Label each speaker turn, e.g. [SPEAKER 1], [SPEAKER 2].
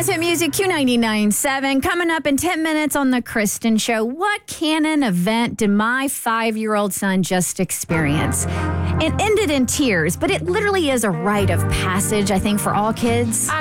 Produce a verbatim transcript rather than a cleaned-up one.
[SPEAKER 1] S Hit Music Q ninety-nine point seven. Coming up in ten minutes on The Kristen Show. What canon event did my five-year-old son just experience? It ended in tears, but it literally is a rite of passage, I think, for all kids.